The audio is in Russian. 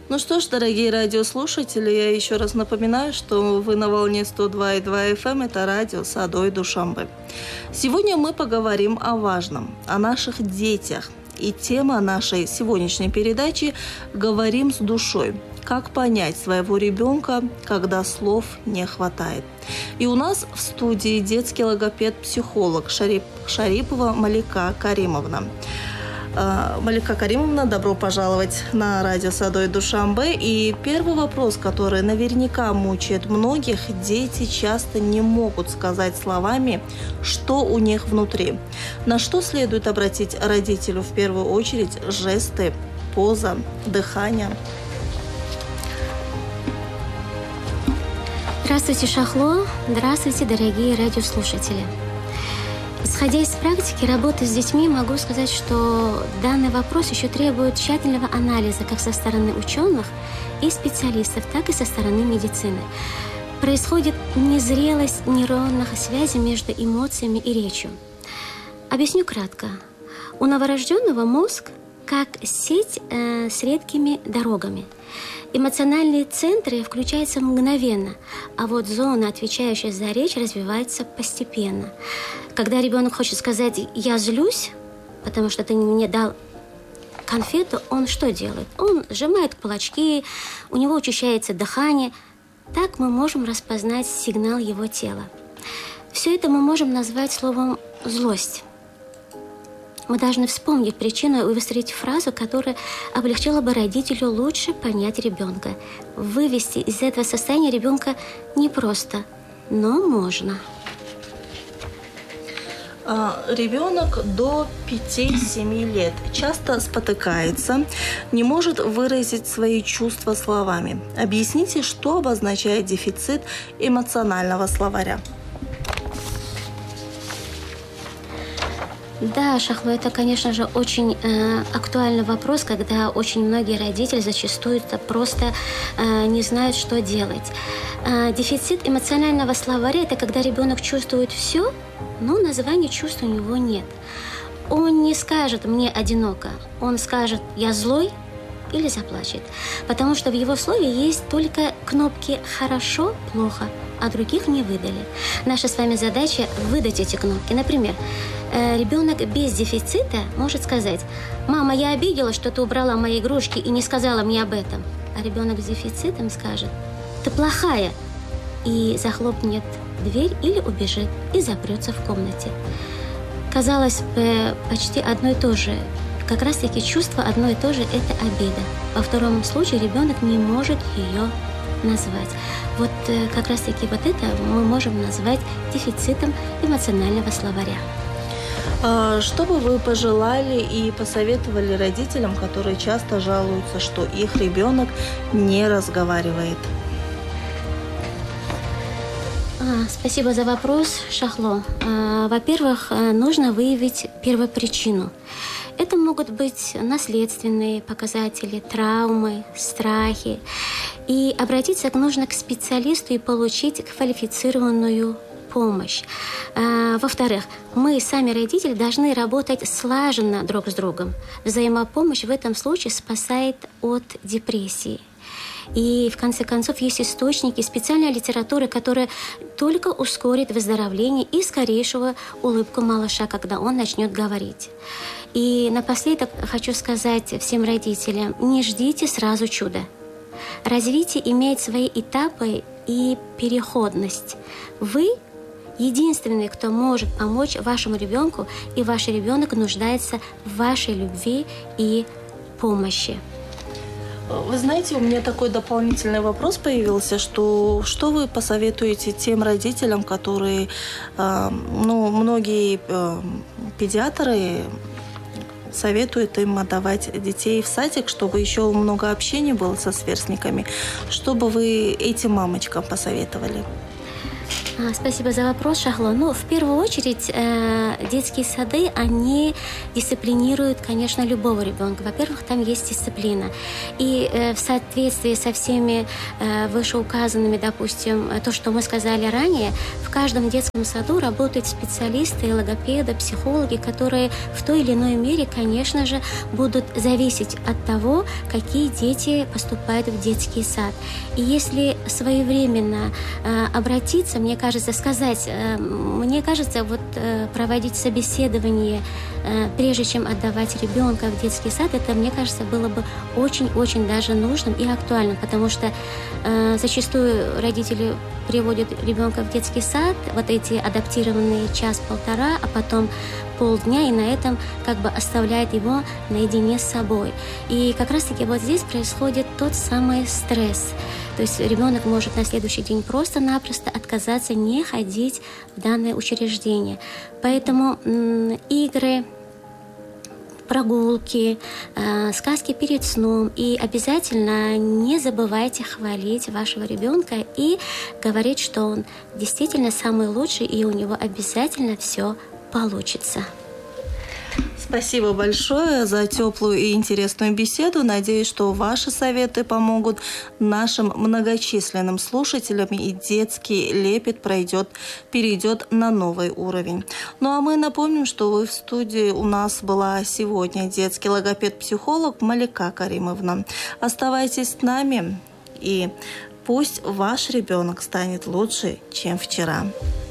Ну что ж, дорогие радиослушатели, я еще раз напоминаю, что вы на волне 102,2 FM, это радио Садой Душанбе. Сегодня мы поговорим о важном, о наших детях. И тема нашей сегодняшней передачи «Говорим с душой». Как понять своего ребенка, когда слов не хватает. И у нас в студии детский логопед-психолог Шарипова Малика Каримовна. Малика Каримовна, добро пожаловать на радио Садой Душанбе. И первый вопрос, который наверняка мучает многих: дети часто не могут сказать словами, что у них внутри. На что следует обратить родителю в первую очередь? Жесты, поза, дыхание. Здравствуйте, Шахло. Здравствуйте, дорогие радиослушатели. Исходя из практики работы с детьми, могу сказать, что данный вопрос еще требует тщательного анализа как со стороны ученых и специалистов, так и со стороны медицины. Происходит незрелость нейронных связей между эмоциями и речью. Объясню кратко. У новорожденного мозг как сеть с редкими дорогами. Эмоциональные центры включаются мгновенно, а вот зона, отвечающая за речь, развивается постепенно. Когда ребенок хочет сказать «я злюсь», потому что ты мне дал конфету, он что делает? Он сжимает кулачки, у него учащается дыхание. Так мы можем распознать сигнал его тела. Все это мы можем назвать словом «злость». Мы должны вспомнить причину и выстроить фразу, которая облегчила бы родителю лучше понять ребенка. Вывести из этого состояния ребенка непросто, но можно. Ребенок до 5-7 лет часто спотыкается, не может выразить свои чувства словами. Объясните, что обозначает дефицит эмоционального словаря. Да, Шахло, это, конечно же, очень актуальный вопрос, когда очень многие родители зачастую просто не знают, что делать. Дефицит эмоционального словаря – это когда ребенок чувствует все, но названия чувств у него нет. Он не скажет «мне одиноко», он скажет «я злой» или заплачет, потому что в его слове есть только кнопки «хорошо», «плохо», а других не выдали. Наша с вами задача – выдать эти кнопки. Например, ребенок без дефицита может сказать: «Мама, я обиделась, что ты убрала мои игрушки и не сказала мне об этом». А ребенок с дефицитом скажет: «Ты плохая», и захлопнет дверь или убежит и запрется в комнате. Казалось бы, почти одно и то же. Как раз-таки чувство одно и то же – это обида. Во втором случае ребенок не может ее назвать. Вот как раз-таки вот это мы можем назвать дефицитом эмоционального словаря. Что бы вы пожелали и посоветовали родителям, которые часто жалуются, что их ребенок не разговаривает? Спасибо за вопрос, Шахло. Во-первых, нужно выявить первопричину. Это могут быть наследственные показатели, травмы, страхи. И обратиться нужно к специалисту и получить квалифицированную помощь. Во-вторых, мы, сами родители, должны работать слаженно друг с другом. Взаимопомощь в этом случае спасает от депрессии. И, в конце концов, есть источники, специальная литература, которая только ускорит выздоровление и скорейшего улыбку малыша, когда он начнет говорить. И напоследок хочу сказать всем родителям: не ждите сразу чуда. Развитие имеет свои этапы и переходность. Вы единственный, кто может помочь вашему ребенку, и ваш ребенок нуждается в вашей любви и помощи. Вы знаете, у меня такой дополнительный вопрос появился, что вы посоветуете тем родителям, которые, многие педиатры советуют им отдавать детей в садик, чтобы еще много общения было со сверстниками. Что бы вы этим мамочкам посоветовали? Спасибо за вопрос, Шахло. Ну, в первую очередь, детские сады, они дисциплинируют, конечно, любого ребенка. Во-первых, там есть дисциплина. И в соответствии со всеми вышеуказанными, допустим, то, что мы сказали ранее, в каждом детском саду работают специалисты, логопеды, психологи, которые в той или иной мере, конечно же, будут зависеть от того, какие дети поступают в детский сад. И если своевременно обратиться, мне кажется, проводить собеседование, прежде чем отдавать ребенка в детский сад, это, мне кажется, было бы очень-очень даже нужным и актуальным, потому что зачастую родители приводят ребенка в детский сад, вот эти адаптированные час-полтора, а потом полдня, и на этом как бы оставляет его наедине с собой. И как раз-таки вот здесь происходит тот самый стресс. То есть ребенок может на следующий день просто-напросто отказаться не ходить в данное учреждение. Поэтому игры, прогулки, сказки перед сном. И обязательно не забывайте хвалить вашего ребенка и говорить, что он действительно самый лучший, и у него обязательно все получится. Спасибо большое за теплую и интересную беседу. Надеюсь, что ваши советы помогут нашим многочисленным слушателям, и детский лепет перейдет на новый уровень. Ну а мы напомним, что в студии у нас была сегодня детский логопед-психолог Малика Каримовна. Оставайтесь с нами, и пусть ваш ребенок станет лучше, чем вчера.